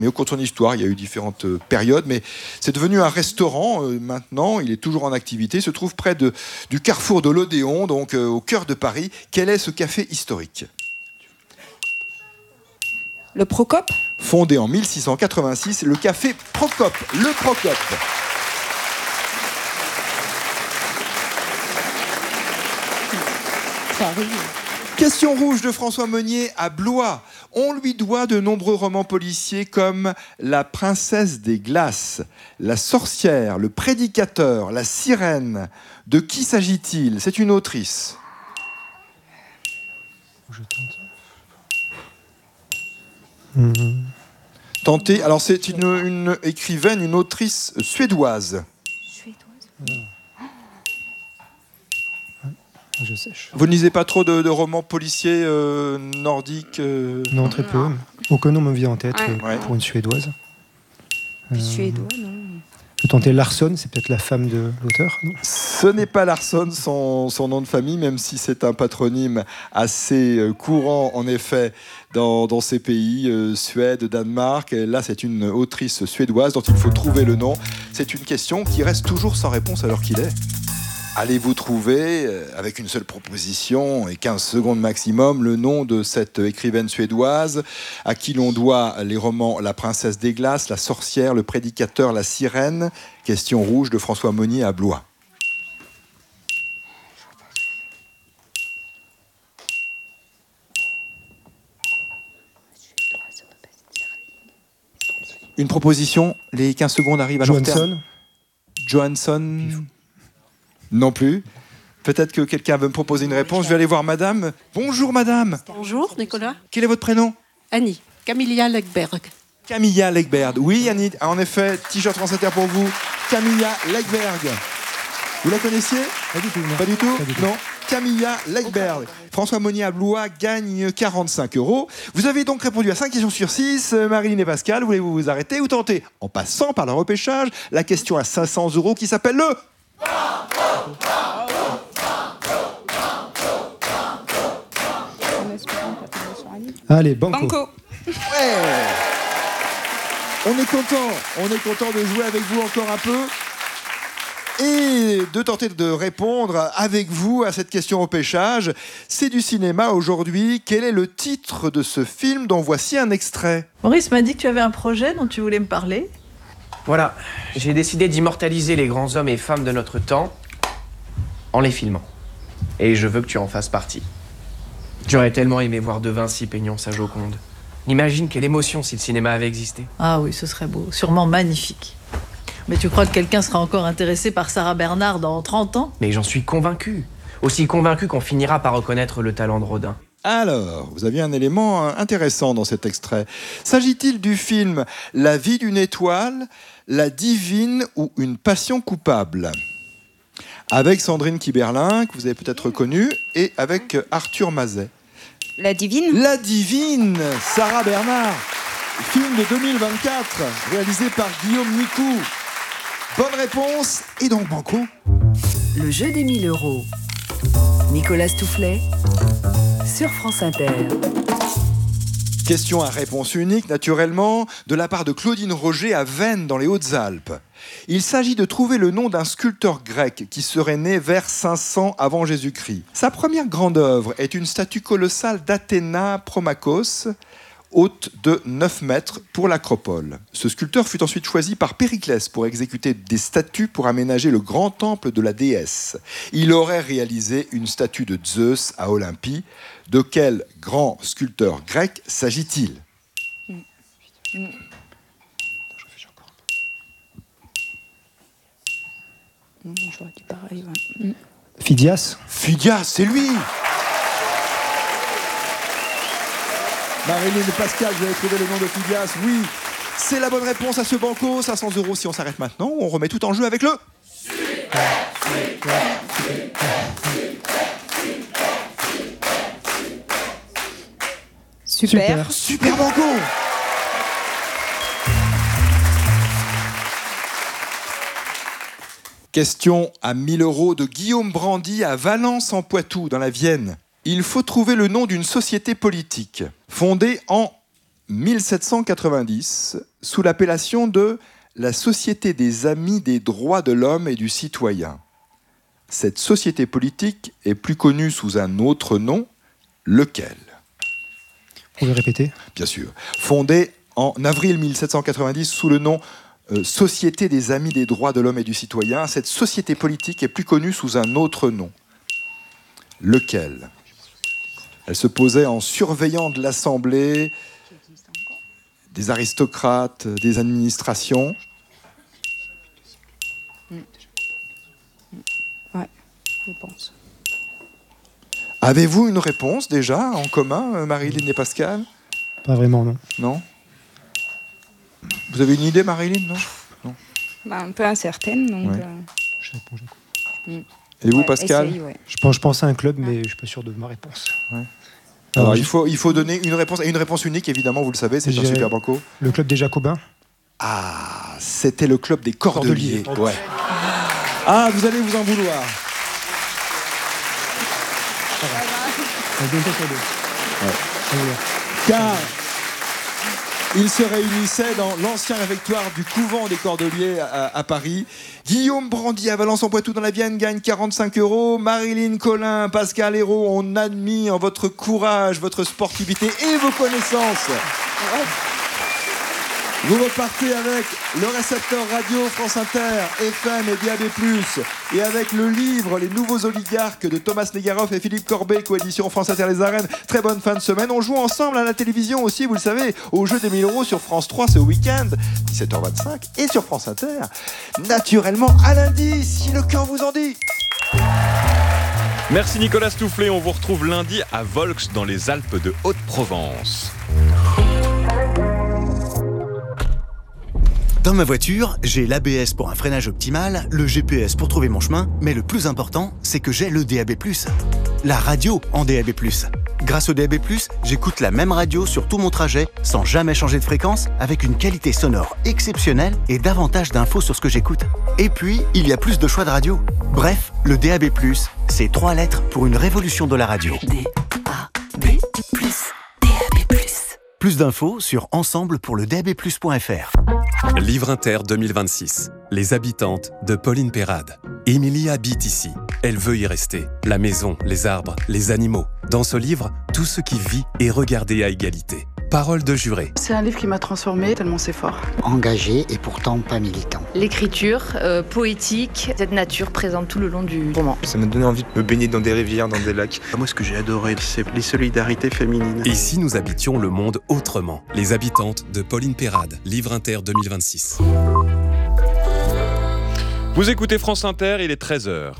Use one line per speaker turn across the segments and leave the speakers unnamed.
Mais au cours de son histoire, il y a eu différentes périodes. Mais c'est devenu un restaurant maintenant. Il est toujours en activité. Il se trouve près du carrefour de l'Odéon, donc au cœur de Paris. Quel est ce café historique ?
Le Procope ?
Fondé en 1686, le café Procope. Le Procope. Question rouge de François Meunier à Blois. On lui doit de nombreux romans policiers comme La Princesse des Glaces, La Sorcière, Le Prédicateur, La Sirène. De qui s'agit-il ? C'est une autrice. Tentez. Alors c'est une écrivaine, une autrice suédoise.
Je sèche.
Vous ne lisez pas trop de romans policiers nordiques
Non, très peu. Aucun nom me vient en tête
Ouais.
pour une Suédoise.
Suédois, non.
Je tentais Larsson, c'est peut-être la femme de l'auteur, non ?
Ce n'est pas Larsson, son nom de famille, même si c'est un patronyme assez courant, en effet, dans ces pays, Suède, Danemark. Et là, c'est une autrice suédoise dont il faut trouver le nom. C'est une question qui reste toujours sans réponse à l'heure qu'il est. Allez-vous trouver, avec une seule proposition et 15 secondes maximum, le nom de cette écrivaine suédoise à qui l'on doit les romans La Princesse des Glaces, La Sorcière, Le Prédicateur, La Sirène? Question rouge de François Meunier à Blois. Une proposition, les 15 secondes arrivent à leur terme. Johansson. Non plus. Peut-être que quelqu'un veut me proposer une réponse. Je vais aller voir madame. Bonjour madame.
Bonjour Nicolas.
Quel est votre prénom?
Annie. Camilla Legberg.
Camilla Legberg. Oui Annie, en effet, t-shirt France Inter pour vous. Camilla Legberg. Vous la connaissiez?
Pas du tout. Non.
Pas du tout?
Pas du tout.
Non. Camilla Legberg. François Meunier à Blois gagne 45 €. Vous avez donc répondu à 5 questions sur 6. Marilyn et Pascal, voulez-vous vous arrêter ou tenter, en passant par le repêchage, la question à 500 € qui s'appelle le...
Allez, banco.
Banco.
Ouais. On est content de jouer avec vous encore un peu et de tenter de répondre avec vous à cette question au pêchage. C'est du cinéma aujourd'hui. Quel est le titre de ce film dont voici un extrait?
Maurice m'a dit que tu avais un projet dont tu voulais me parler.
Voilà, j'ai décidé d'immortaliser les grands hommes et femmes de notre temps en les filmant. Et je veux que tu en fasses partie. J'aurais tellement aimé voir De Vinci peignant sa Joconde. Imagine quelle émotion si le cinéma avait existé.
Ah oui, ce serait beau, sûrement magnifique. Mais tu crois que quelqu'un sera encore intéressé par Sarah Bernard dans 30 ans?
Mais j'en suis convaincu. Aussi convaincu qu'on finira par reconnaître le talent de Rodin.
Alors, vous aviez un élément intéressant dans cet extrait. S'agit-il du film La vie d'une étoile, La divine ou Une passion coupable? Avec Sandrine Kiberlin, que vous avez peut-être reconnue, et avec Arthur Mazet.
La divine.
La divine, Sarah Bernard. Film de 2024, réalisé par Guillaume Nicou. Bonne réponse, et donc banco.
Le jeu des 1000 €. Nicolas Stoufflet sur France Inter.
Question à réponse unique, naturellement, de la part de Claudine Roger à Veynes, dans les Hautes-Alpes. Il s'agit de trouver le nom d'un sculpteur grec qui serait né vers 500 avant Jésus-Christ. Sa première grande œuvre est une statue colossale d'Athéna Promakos, haute de 9 mètres pour l'Acropole. Ce sculpteur fut ensuite choisi par Périclès pour exécuter des statues pour aménager le grand temple de la déesse. Il aurait réalisé une statue de Zeus à Olympie. De quel grand sculpteur grec s'agit-il?
J'aurais dit pareil. Ouais.
Phidias.
Phidias, c'est lui! Marilyn et Pascal, vous avez trouvé le nom de Phidias, oui. C'est la bonne réponse à ce banco. 500 € si on s'arrête maintenant. On remet tout en jeu avec le...
Super.
Super banco! Question à 1000 € de Guillaume Brandy à Valence en Poitou, dans la Vienne. Il faut trouver le nom d'une société politique fondée en 1790 sous l'appellation de la Société des Amis des droits de l'homme et du citoyen. Cette société politique est plus connue sous un autre nom, lequel ?
Vous pouvez répéter ?
Bien sûr. Fondée en avril 1790 sous le nom Société des Amis des droits de l'homme et du citoyen, cette société politique est plus connue sous un autre nom. Lequel ? Elle se posait en surveillant de l'Assemblée, des aristocrates, des administrations.
Ouais, je pense.
Avez-vous une réponse déjà en commun, Marilyn et Pascal ?
Pas vraiment, non.
Non ? Vous avez une idée, Marilyn ? Non ?
Bah, un peu incertaine, donc...
Ouais.
Je réponds.
Et vous,
ouais,
Pascal ?
essaye, ouais.
Je pense à un club, mais je suis pas sûr de ma réponse.
Ouais.
Alors,
Alors, il faut donner une réponse, et une réponse unique, évidemment, vous le savez, c'est un
J'irai-
super banco.
Le club des Jacobins.
Ah, c'était le club des Cordeliers.
Cordeliers.
Ouais. Ah, vous allez vous en vouloir. Car ils se réunissaient dans l'ancien réfectoire du couvent des Cordeliers à Paris. Guillaume Brandy à Valence-en-Poitou dans la Vienne gagne 45 €. Marilyn Collin, Pascal Hérault, on admire votre courage, votre sportivité et vos connaissances. Vous repartez avec le récepteur radio France Inter, FM et DAB+, et avec le livre Les Nouveaux Oligarques de Thomas Negaroff et Philippe Corbet, coédition France Inter Les Arènes. Très bonne fin de semaine. On joue ensemble à la télévision aussi, vous le savez, au jeu des 1000 € sur France 3 ce week-end, 17h25, et sur France Inter. Naturellement, à lundi, si le cœur vous en dit.
Merci Nicolas Stoufflet, on vous retrouve lundi à Volx dans les Alpes de Haute-Provence.
Dans ma voiture, j'ai l'ABS pour un freinage optimal, le GPS pour trouver mon chemin, mais le plus important, c'est que j'ai le DAB+. La radio en DAB+. Grâce au DAB+, j'écoute la même radio sur tout mon trajet, sans jamais changer de fréquence, avec une qualité sonore exceptionnelle et davantage d'infos sur ce que j'écoute. Et puis, il y a plus de choix de radio. Bref, le DAB+, c'est 3 lettres pour une révolution de la radio.
DAB+, DAB+.
Plus d'infos sur ensemblepourledabplus.fr.
Livre Inter 2026. Les habitantes de Pauline Perrade. Émilie habite ici. Elle veut y rester. La maison, les arbres, les animaux. Dans ce livre, tout ce qui vit est regardé à égalité. Parole de juré.
C'est un livre qui m'a transformée, tellement c'est fort.
Engagé et pourtant pas militant.
L'écriture poétique, cette nature présente tout le long du roman.
Ça m'a donné envie de me baigner dans des rivières, dans des lacs. Moi, ce que j'ai adoré, c'est les solidarités féminines.
Et si nous habitions le monde autrement ? Les habitantes de Pauline Perrade. Livre Inter 2026.
Vous écoutez France Inter, il est 13h.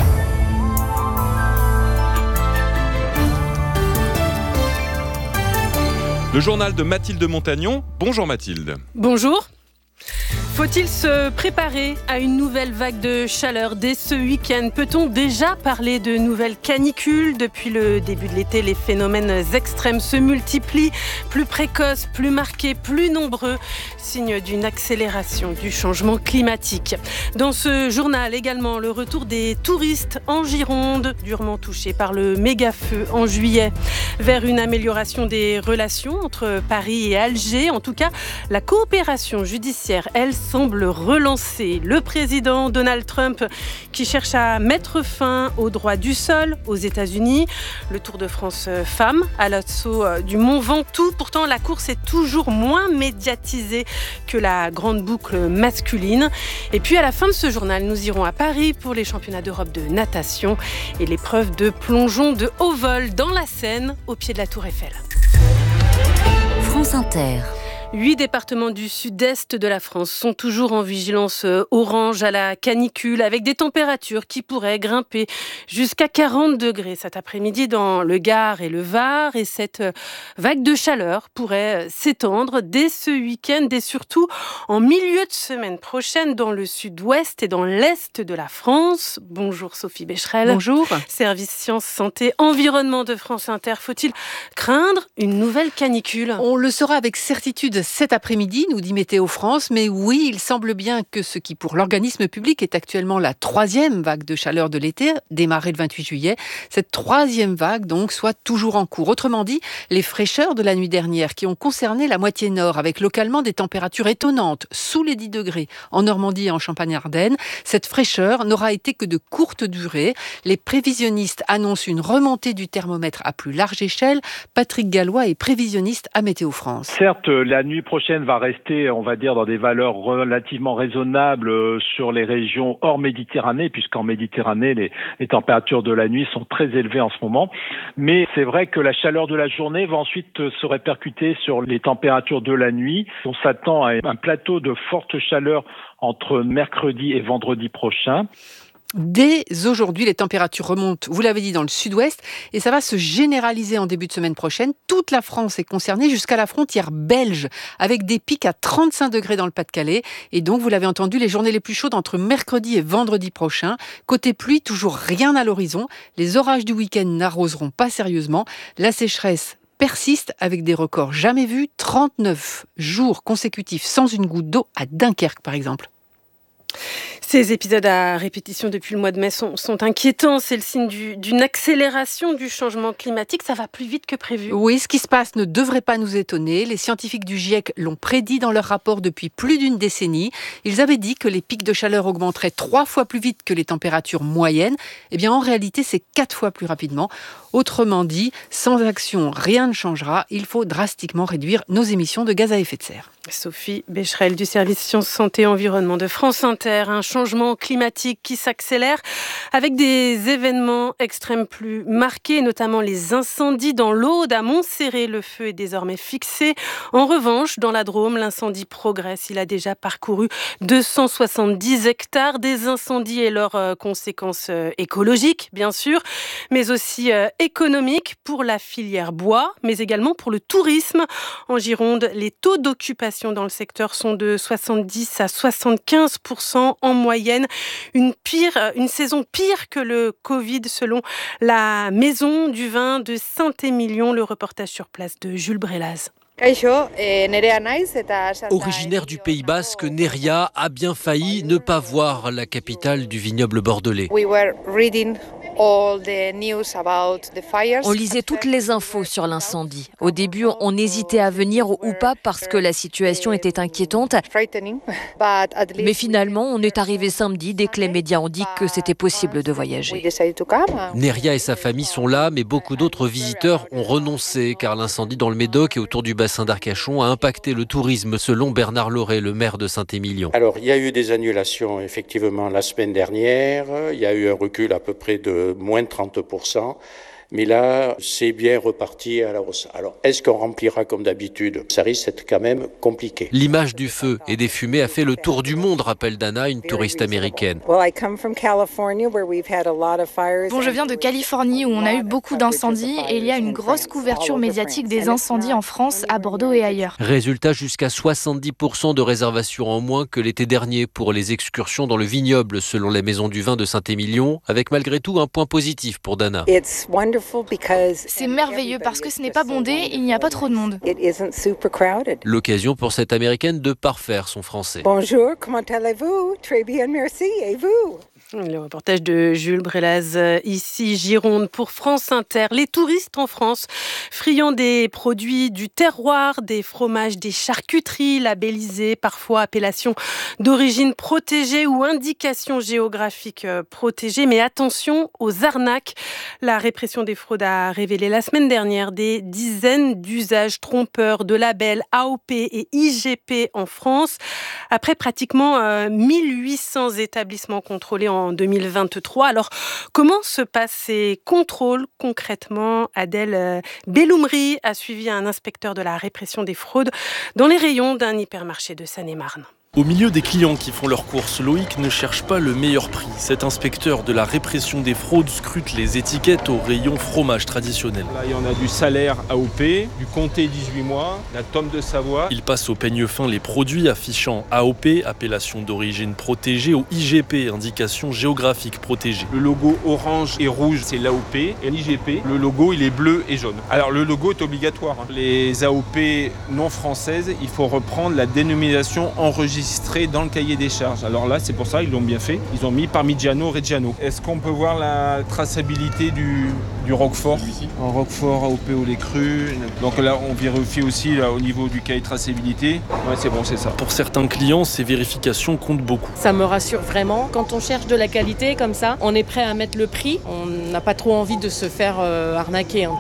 Le journal de Mathilde Montagnon. Bonjour Mathilde.
Bonjour. Faut-il se préparer à une nouvelle vague de chaleur dès ce week-end ? Peut-on déjà parler de nouvelles canicules ? Depuis le début de l'été, les phénomènes extrêmes se multiplient, plus précoces, plus marqués, plus nombreux, signe d'une accélération du changement climatique. Dans ce journal également, le retour des touristes en Gironde, durement touchés par le méga-feu en juillet, vers une amélioration des relations entre Paris et Alger. En tout cas, la coopération judiciaire, elle, semble relancer. Le président Donald Trump qui cherche à mettre fin aux droits du sol aux États-Unis. Le Tour de France femmes à l'assaut du Mont Ventoux. Pourtant, la course est toujours moins médiatisée que la grande boucle masculine. Et puis, à la fin de ce journal, nous irons à Paris pour les championnats d'Europe de natation et l'épreuve de plongeon de haut vol dans la Seine, au pied de la Tour Eiffel.
France Inter.
8 départements du sud-est de la France sont toujours en vigilance orange à la canicule, avec des températures qui pourraient grimper jusqu'à 40 degrés cet après-midi dans le Gard et le Var. Et cette vague de chaleur pourrait s'étendre dès ce week-end et surtout en milieu de semaine prochaine dans le sud-ouest et dans l'est de la France. Bonjour Sophie Becherel.
Bonjour.
Service Sciences, Santé, Environnement de France Inter. Faut-il craindre une nouvelle canicule ?
On le saura avec certitude
cet après-midi, nous dit Météo France. Mais oui, il semble bien que ce qui, pour l'organisme public, est actuellement la 3e vague de chaleur de l'été, démarrée le 28 juillet, cette 3e vague, donc, soit toujours en cours. Autrement dit, les fraîcheurs de la nuit dernière qui ont concerné la moitié nord, avec localement des températures étonnantes, sous les 10 degrés, en Normandie et en Champagne-Ardenne, cette fraîcheur n'aura été que de courte durée. Les prévisionnistes annoncent une remontée du thermomètre à plus large échelle. Patrick Gallois est prévisionniste à Météo France.
Certes, la nuit prochaine va rester, on va dire, dans des valeurs relativement raisonnables sur les régions hors Méditerranée, puisqu'en Méditerranée, les températures de la nuit sont très élevées en ce moment. Mais c'est vrai que la chaleur de la journée va ensuite se répercuter sur les températures de la nuit. On s'attend à un plateau de forte chaleur entre mercredi et vendredi prochain.
Dès aujourd'hui, les températures remontent, vous l'avez dit, dans le sud-ouest et ça va se généraliser en début de semaine prochaine. Toute la France est concernée jusqu'à la frontière belge avec des pics à 35 degrés dans le Pas-de-Calais. Et donc, vous l'avez entendu, les journées les plus chaudes entre mercredi et vendredi prochain. Côté pluie, toujours rien à l'horizon. Les orages du week-end n'arroseront pas sérieusement. La sécheresse persiste avec des records jamais vus. 39 jours consécutifs sans une goutte d'eau à Dunkerque, par exemple. Ces épisodes à répétition depuis le mois de mai sont inquiétants. C'est le signe d'une accélération du changement climatique. Ça va plus vite que prévu. Oui, ce qui se passe ne devrait pas nous étonner. Les scientifiques du GIEC l'ont prédit dans leur rapport depuis plus d'une décennie. Ils avaient dit que les pics de chaleur augmenteraient 3 fois plus vite que les températures moyennes. Eh bien, en réalité, c'est 4 fois plus rapidement. Autrement dit, sans action, rien ne changera. Il faut drastiquement réduire nos émissions de gaz à effet de serre. Sophie Becherel du service Sciences, Santé, Environnement de France Inter. Un changement climatique qui s'accélère avec des événements extrêmes plus marqués, notamment les incendies dans l'Aude. À Montserrat, le feu est désormais fixé. En revanche, dans la Drôme, l'incendie progresse. Il a déjà parcouru 270 hectares. Des incendies et leurs conséquences écologiques, bien sûr, mais aussi économiques pour la filière bois, mais également pour le tourisme. En Gironde, les taux d'occupation dans le secteur sont de 70 à 75% en moyenne. Une saison pire que le Covid selon la Maison du Vin de Saint-Émilion. Le reportage sur place de Jules Brelaz.
Originaire du Pays Basque, Neria a bien failli ne pas voir la capitale du vignoble bordelais.
On lisait toutes les infos sur l'incendie. Au début, on hésitait à venir ou pas parce que la situation était inquiétante. Mais finalement, on est arrivé samedi dès que les médias ont dit que c'était possible de voyager.
Neria et sa famille sont là, mais beaucoup d'autres visiteurs ont renoncé car l'incendie dans le Médoc et autour du bassin d'Arcachon a impacté le tourisme, selon Bernard Lauré, le maire de Saint-Émilion.
Alors, il y a eu des annulations, effectivement, la semaine dernière. Il y a eu un recul à peu près de moins de 30%. Mais là, c'est bien reparti à la hausse. Alors, est-ce qu'on remplira comme d'habitude ? Ça risque d'être quand même compliqué.
L'image du feu et des fumées a fait le tour du monde, rappelle Dana, une touriste américaine.
Bon, je viens de Californie où on a eu beaucoup d'incendies et il y a une grosse couverture médiatique des incendies en France, à Bordeaux et ailleurs.
Résultat, jusqu'à 70% de réservations en moins que l'été dernier pour les excursions dans le vignoble, selon la Maison du Vin de Saint-Émilion, avec malgré tout un point positif pour Dana.
C'est merveilleux parce que ce n'est pas bondé et il n'y a pas trop de monde.
L'occasion pour cette Américaine de parfaire son français.
Bonjour, comment allez-vous? Très bien, merci. Et vous?
Le reportage de Jules Brelaz, ici Gironde pour France Inter. Les touristes en France, friands des produits du terroir, des fromages, des charcuteries labellisées, parfois appellation d'origine protégée ou indication géographique protégée. Mais attention aux arnaques. La répression des fraudes a révélé la semaine dernière des dizaines d'usages trompeurs de labels AOP et IGP en France. Après pratiquement 1800 établissements contrôlés en 2023. Alors, comment se passent ces contrôles concrètement? Adèle Belloumri a suivi un inspecteur de la répression des fraudes dans les rayons d'un hypermarché de Seine-et-Marne.
Au milieu des clients qui font leurs courses, Loïc ne cherche pas le meilleur prix. Cet inspecteur de la répression des fraudes scrute les étiquettes au rayon fromage traditionnel.
Là, il y en a du salaire AOP, du comté 18 mois, la tome de Savoie.
Il passe au peigne fin les produits affichant AOP, appellation d'origine protégée, ou IGP, indication géographique protégée.
Le logo orange et rouge, c'est l'AOP, et l'IGP, le logo, il est bleu et jaune. Alors, le logo est obligatoire. Les AOP non françaises, il faut reprendre la dénomination enregistrée dans le cahier des charges. Alors là, c'est pour ça, ils l'ont bien fait. Ils ont mis Parmigiano Reggiano. Est-ce qu'on peut voir la traçabilité du Roquefort? En Roquefort, AOP au lait cru. Donc là, on vérifie aussi là, au niveau du cahier de traçabilité. Ouais, c'est bon, c'est ça.
Pour certains clients, ces vérifications comptent beaucoup.
Ça me rassure vraiment. Quand on cherche de la qualité comme ça, on est prêt à mettre le prix. On n'a pas trop envie de se faire arnaquer.